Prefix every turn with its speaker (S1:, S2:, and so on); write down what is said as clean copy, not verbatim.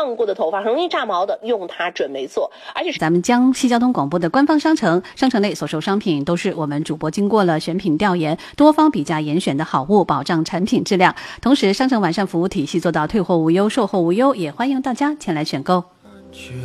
S1: 烫过的头发很容易炸毛的，用它准没错。而且
S2: 咱们江西交通广播的官方商城内所售商品都是我们主播经过了选品调研，多方比价严选的好物，保障产品质量。同时，商城完善服务体系，做到退货无忧、售后无忧，也欢迎大家前来选购。